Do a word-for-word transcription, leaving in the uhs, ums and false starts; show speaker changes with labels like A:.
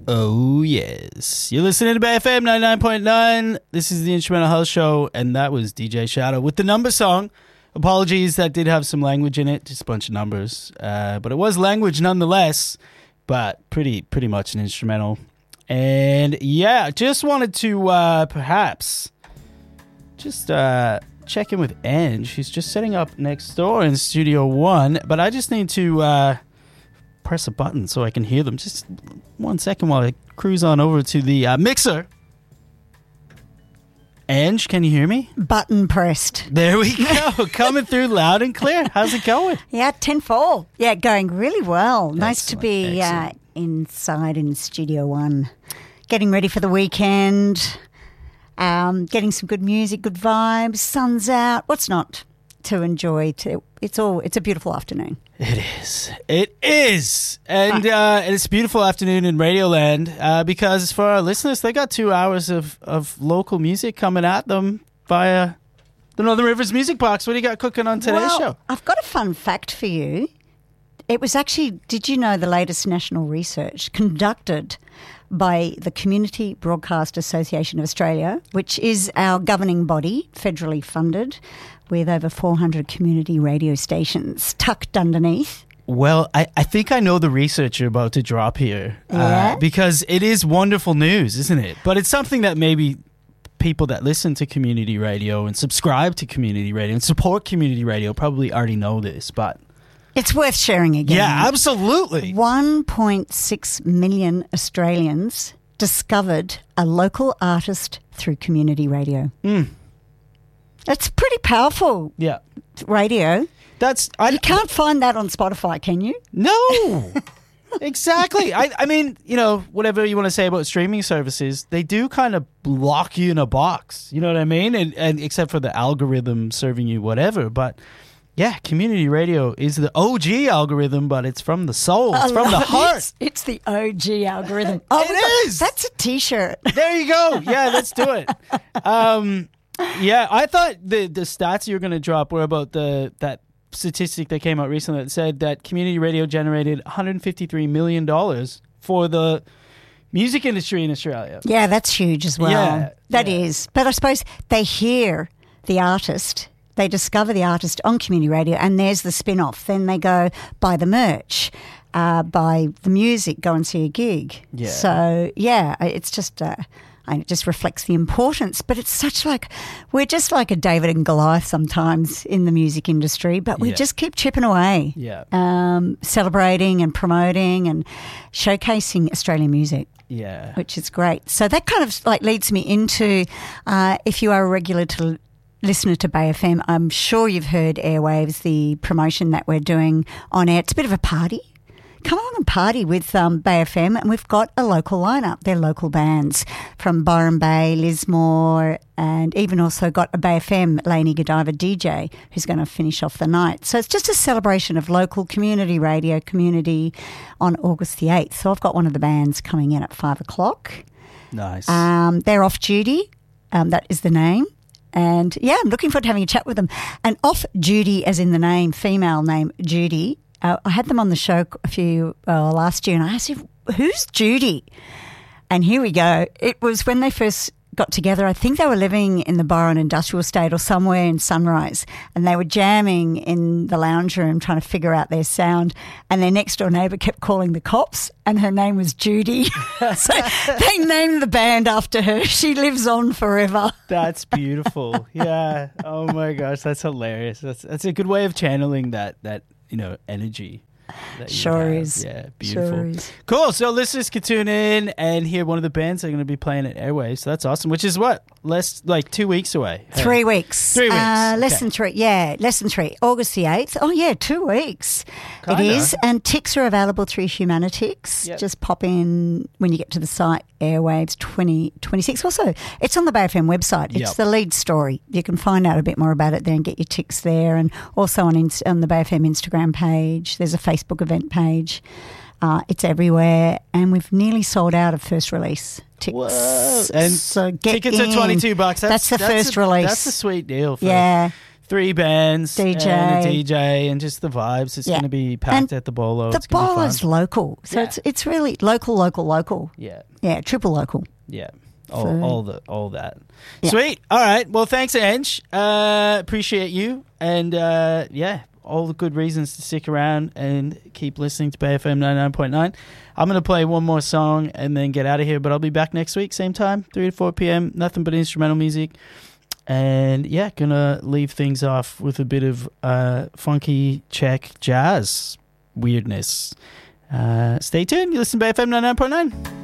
A: Oh, yes. You're listening to Bay F M ninety-nine point nine. This is the Instrumental Health Show, and that was D J Shadow with the number song. Apologies, that did have some language in it, just a bunch of numbers. Uh, but it was language nonetheless, but pretty pretty much an instrumental. And yeah, just wanted to uh, perhaps just uh, check in with Ange. She's just setting up next door in Studio One, but I just need to... Uh, press a button so I can hear them. Just one second while I cruise on over to the uh, mixer. Ange, can you hear me?
B: Button pressed.
A: There we go. Coming through loud and clear. How's it going?
B: Yeah, ten four. Yeah, going really well. Excellent, nice to be uh, inside in Studio One. Getting ready for the weekend. Um, getting some good music, good vibes. Sun's out. What's not to enjoy? To, it's all. It's a beautiful afternoon.
A: It is. It is. And uh, it's a beautiful afternoon in Radioland uh, because for our listeners, they got two hours of, of local music coming at them via the Northern Rivers Music Box. What do you got cooking on today's
B: well,
A: show?
B: I've got a fun fact for you. It was actually, did you know the latest national research conducted by the Community Broadcast Association of Australia, which is our governing body, federally funded, with over four hundred community radio stations tucked underneath?
A: Well, I, I think I know the research you're about to drop here.
B: Yeah?
A: Uh, because it is wonderful news, isn't it? But it's something that maybe people that listen to community radio and subscribe to community radio and support community radio probably already know this, but...
B: It's worth sharing again.
A: Yeah, absolutely.
B: one point six million Australians discovered a local artist through community radio.
A: Mm.
B: That's pretty powerful.
A: Yeah.
B: Radio.
A: That's I,
B: You can't find that on Spotify, can you?
A: No. Exactly. I, I mean, you know, whatever you want to say about streaming services, they do kind of lock you in a box. You know what I mean? And, and except for the algorithm serving you whatever. But yeah, community radio is the O G algorithm, but it's from the soul. It's from the heart.
B: It's, it's the O G algorithm. Oh,
A: it
B: got,
A: is.
B: That's a T-shirt.
A: There you go. Yeah, let's do it. Um, yeah, I thought the the stats you were going to drop were about the that statistic that came out recently that said that community radio generated one hundred fifty-three million dollars for the music industry in Australia.
B: Yeah, that's huge as well.
A: Yeah,
B: that
A: yeah.
B: is. But I suppose they hear the artist, they discover the artist on community radio, and there's the spin-off. Then they go buy the merch, uh, buy the music, go and see a gig.
A: Yeah.
B: So, yeah, it's just... Uh, and it just reflects the importance. But it's such like, we're just like a David and Goliath sometimes in the music industry, but we
A: Yeah.
B: just keep chipping away,
A: Yeah.
B: um, celebrating and promoting and showcasing Australian music,
A: Yeah.
B: which is great. So that kind of like leads me into, uh, if you are a regular to listener to Bay F M, I'm sure you've heard Airwaves, the promotion that we're doing on air. It's a bit of a party. Come on and party with um, Bay F M, and we've got a local lineup. They're local bands from Byron Bay, Lismore, and even also got a Bay F M Lainey Godiva D J who's going to finish off the night. So it's just a celebration of local community radio community on August the eighth. So I've got one of the bands coming in at five o'clock.
A: Nice.
B: Um, they're off duty. Um, that is the name. And, yeah, I'm looking forward to having a chat with them. And off duty, as in the name, female name, Judy. Uh, I had them on the show a few uh, last year, and I asked him, who's Judy? And here we go. It was when they first got together. I think they were living in the Byron Industrial Estate or somewhere in Sunrise, and they were jamming in the lounge room trying to figure out their sound, and their next door neighbour kept calling the cops, and her name was Judy. So they named the band after her. She lives on forever.
A: That's beautiful. Yeah. Oh my gosh, that's hilarious. That's that's a good way of channeling that that you know energy. That you
B: Sure
A: have.
B: is.
A: Yeah, beautiful.
B: Sure is.
A: Cool. So listeners can tune in and hear one of the bands that are going to be playing at Airwaves. So that's awesome. Which is what? Less like two weeks away.
B: Three weeks.
A: Three weeks.
B: Uh, less
A: Okay.
B: than three. Yeah, less than three. August the eighth. Oh, yeah, two weeks.
A: Kinda.
B: It is. And ticks are available through Humanitix.
A: Yep.
B: Just pop in when you get to the site, Airwaves twenty twenty-six. Also, it's on the Bay F M website. It's
A: Yep.
B: the lead story. You can find out a bit more about it there and get your ticks there. And also on, Inst- on the Bay F M Instagram page. There's a Facebook event page. Uh, it's everywhere. And we've nearly sold out of first release ticks.
A: Whoa. And
B: so get
A: tickets
B: in.
A: are twenty-two bucks.
B: That's, the
A: that's
B: first
A: a,
B: release.
A: That's a sweet deal. For,
B: Yeah.
A: three bands,
B: D J.
A: and a D J, and just the vibes. It's
B: Yeah.
A: going to be packed
B: And
A: at the Bolo.
B: The
A: It's gonna be
B: Bolo's
A: fun.
B: local, so
A: Yeah.
B: it's it's really local, local, local.
A: Yeah,
B: Yeah, triple local.
A: yeah. All,
B: So-
A: all the all that.
B: Yeah.
A: Sweet. All right. Well, thanks, Ange. Uh, appreciate you, and uh, yeah, all the good reasons to stick around and keep listening to Bay F M ninety-nine point nine. I'm going to play one more song and then get out of here, but I'll be back next week, same time, three to four p.m. Nothing but instrumental music. And yeah, gonna leave things off with a bit of uh, funky Czech jazz weirdness. Uh, stay tuned. You listen to Bay F M ninety-nine point nine.